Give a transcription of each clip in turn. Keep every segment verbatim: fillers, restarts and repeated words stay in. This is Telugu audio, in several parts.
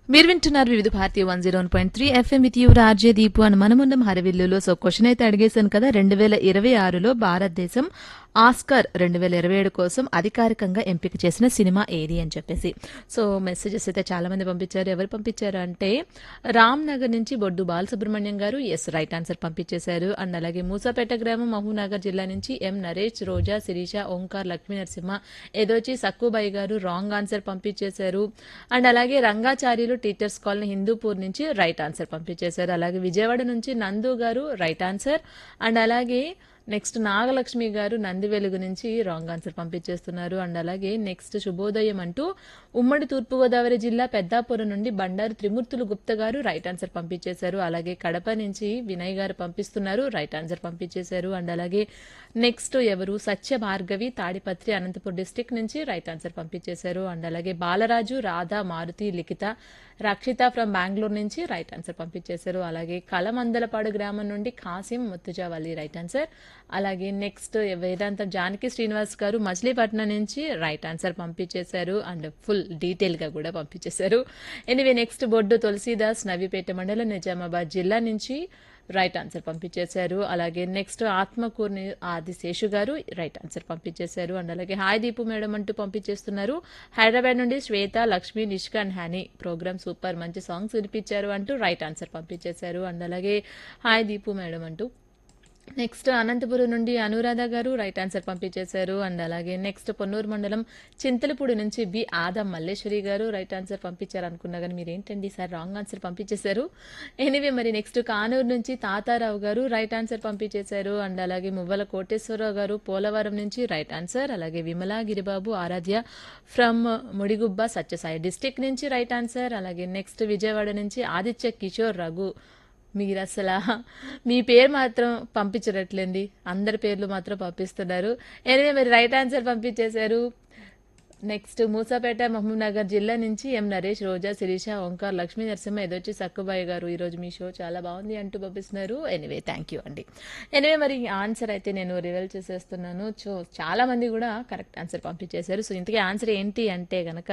మీరు వింటున్నారు వివిధ భారతీయ one zero one point three FM with you రాజ్య దీపు అని మనముండం హరవిల్లులో. సో క్వశ్చన్ అయితే అడిగేశాను కదా, రెండు వేల ఇరవై ఆరులో భారతదేశం ఆస్కార్ రెండు వేల ఇరవై ఏడు కోసం అధికారికంగా ఎంపిక చేసిన సినిమా ఏది అని చెప్పేసి. సో మెసేజెస్ అయితే చాలా మంది పంపించారు. ఎవరు పంపించారు అంటే రామ్ నగర్ నుంచి బొడ్డు బాలసుబ్రహ్మణ్యం గారు ఎస్ రైట్ ఆన్సర్ పంపించేశారు. అండ్ అలాగే మూసాపేట గ్రామం మహబూబ్నగర్ జిల్లా నుంచి ఎం నరేష్, రోజా, శిరీష, ఓంకార్, లక్ష్మీ నరసింహ, ఏదోచి సక్కుబాయి గారు రాంగ్ ఆన్సర్ పంపించేశారు. అండ్ అలాగే రంగాచార్యులు టీచర్స్ కాలనీ హిందూపూర్ నుంచి రైట్ ఆన్సర్ పంపించేశారు. అలాగే విజయవాడ నుంచి నందు గారు రైట్ ఆన్సర్. అండ్ అలాగే నెక్స్ట్ నాగలక్ష్మి గారు నంది వెలుగు నుంచి రాంగ్ ఆన్సర్ పంపించేస్తున్నారు. అండ్ అలాగే నెక్స్ట్ శుభోదయం అంటూ ఉమ్మడి తూర్పుగోదావరి జిల్లా పెద్దాపురం నుండి బండారు త్రిమూర్తులు గుప్త గారు రైట్ ఆన్సర్ పంపించేశారు. అలాగే కడప నుంచి వినయ్ గారు పంపిస్తున్నారు, రైట్ ఆన్సర్ పంపించేశారు. అండ్ అలాగే నెక్స్ట్ ఎవరు సత్య భార్గవి తాడిపత్రి అనంతపూర్ డిస్టిక్ నుంచి రైట్ ఆన్సర్ పంపించేశారు. అండ్ అలాగే బాలరాజు, రాధా, మారుతి, లిఖిత, రక్షిత ఫ్రమ్ బెంగళూరు నుంచి రైట్ ఆన్సర్ పంపించేశారు. అలాగే కలమందలపాడు గ్రామం నుండి కాసిం ముత్తుజావల్లి రైట్ ఆన్సర్. అలాగే నెక్స్ట్ వేదాంతం జానకి శ్రీనివాస్ గారు మచిలీపట్నం నుంచి రైట్ ఆన్సర్ పంపించేశారు. అండ్ ఫుల్ డీటెయిల్ గా కూడా పంపించేశారు. ఎనివే నెక్స్ట్ బొడ్డు తులసీదాస్ నవీపేట మండలం నిజామాబాద్ జిల్లా నుంచి రైట్ ఆన్సర్ పంపించేశారు. అలాగే నెక్స్ట్ ఆత్మకూర్ని ఆదిశేషు గారు రైట్ ఆన్సర్ పంపించేశారు. అండ్ అలాగే హాయ్ దీపు మేడం అంటూ పంపించేస్తున్నారు. హైదరాబాద్ నుండి శ్వేత, Lakshmi, Nishka and honey programme super, మంచి సాంగ్స్ వినిపించారు అంటూ రైట్ ఆన్సర్ పంపించేశారు. అండ్ అలాగే హాయ్ దీపు మేడం అంటూ నెక్స్ట్ అనంతపురం నుండి అనురాధ గారు రైట్ ఆన్సర్ పంపించేశారు. అండ్ అలాగే నెక్స్ట్ పొన్నూరు మండలం చింతలపూడి నుంచి బి ఆదం మల్లేశ్వరి గారు రైట్ ఆన్సర్ పంపించారు అనుకున్నా కానీ మీరు ఏంటండి సార్ రాంగ్ ఆన్సర్ పంపించేశారు. ఎనీవే మరి నెక్స్ట్ కానూరు నుంచి తాతారావు గారు రైట్ ఆన్సర్ పంపించేశారు. అండ్ అలాగే మువ్వల కోటేశ్వరరావు గారు పోలవరం నుంచి రైట్ ఆన్సర్. అలాగే విమలా గిరిబాబు ఆరాధ్య ఫ్రమ్ ముడిగుబ్బ సత్యసాయి డిస్టిక్ నుంచి రైట్ ఆన్సర్. అలాగే నెక్స్ట్ విజయవాడ నుంచి ఆదిత్య కిషోర్ రఘు, మీరు అసలు మీ పేరు మాత్రం పంపించరట్లేండి, అందరి పేర్లు మాత్రం పంపిస్తున్నారు. ఎనివే మరి రైట్ ఆన్సర్ పంపించేశారు. నెక్స్ట్ మూసాపేట మహబూబ్నగర్ జిల్లా నుంచి ఎం నరేష్, రోజా, శిరీష, ఓంకార్, లక్ష్మీ నరసింహ, ఏదొచ్చి సక్కుబాయి గారు ఈరోజు మీ షో చాలా బాగుంది అంటూ పంపిస్తున్నారు. ఎనివే థ్యాంక్ యూ అండి. ఎనివే మరి ఆన్సర్ అయితే నేను రివీల్ చేసేస్తున్నాను. సో చాలా మంది కూడా కరెక్ట్ ఆన్సర్ పంపించేశారు. సో ఇంతకీ ఆన్సర్ ఏంటి అంటే గనక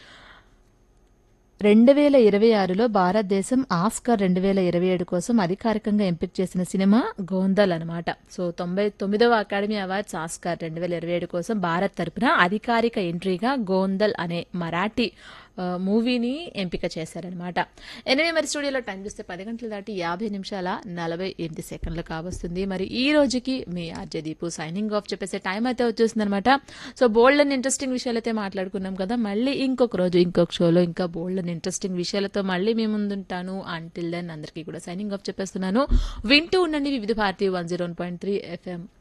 రెండు వేల ఇరవై ఆరులో భారతదేశం ఆస్కార్ రెండు వేల ఇరవై ఏడు కోసం అధికారికంగా ఎంపిక చేసిన సినిమా గోందల్ అనమాట. సో తొంభై తొమ్మిదవ అకాడమీ అవార్డ్స్ ఆస్కార్ రెండు వేల ఇరవై ఏడు కోసం భారత్ తరపున అధికారిక ఎంట్రీగా గోందల్ అనే మరాఠీ మూవీని ఎంపిక చేశారనమాట. ఎనివే మరి స్టూడియోలో టైం చూస్తే పది గంటలు దాటి యాభై నిమిషాల నలభై ఎనిమిది సెకండ్లు కావస్తుంది. మరి ఈ రోజుకి మీ RJ Deepu signing off చెప్పేసే time అయితే వచ్చేస్తుంది అనమాట. సో బోల్డ్ అండ్ ఇంట్రెస్టింగ్ విషయాలు అయితే మాట్లాడుకున్నాం కదా, మళ్ళీ ఇంకొక రోజు ఇంకొక షోలో ఇంకా బోల్డ్ అండ్ ఇంట్రెస్టింగ్ విషయాలతో మళ్ళీ మీ ముందుంటాను. అంటిల్ దెన్ అందరికీ కూడా సైనింగ్ ఆఫ్ చెప్పేస్తున్నాను. వింటూ ఉండండి వివిధ Bharati one zero one point three FM